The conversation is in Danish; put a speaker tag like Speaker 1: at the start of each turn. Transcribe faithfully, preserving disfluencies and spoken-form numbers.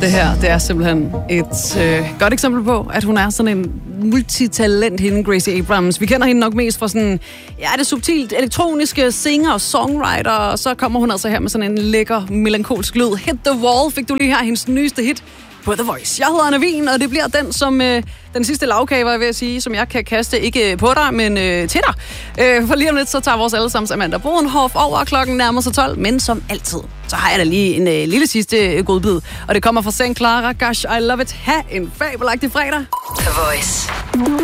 Speaker 1: Det her, det er simpelthen et øh, godt eksempel på, at hun er sådan en multitalent, hende Gracie Abrams. Vi kender hende nok mest fra sådan, ja, det subtilt elektroniske singer og songwriter, og så kommer hun altså her med sådan en lækker, melankolsk lyd. Hit the Wall fik du lige her, hendes nyeste hit på The Voice. Jeg hedder Anna Wien, og det bliver den, som øh, den sidste lavkage, var jeg ved at sige, som jeg kan kaste, ikke på dig, men øh, til dig. Øh, for lige om lidt, så tager vores allesammens Amanda Bodenhoff over, klokken nærmer sig tolv, men som altid, så har jeg da lige en øh, lille sidste øh, godbid, og det kommer fra Saint Clara. Gosh, I love it. Ha' en fabelagtig fredag.
Speaker 2: The Voice.